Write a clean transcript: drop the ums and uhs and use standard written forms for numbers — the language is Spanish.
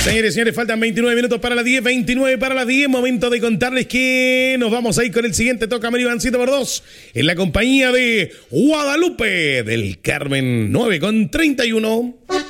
Señores y señores, faltan 29 minutos para las 10, 29 para las 10. Momento de contarles que nos vamos a ir con el siguiente Tócame el Ivancito por 2 en la compañía de Guadalupe del Carmen 9 con 31.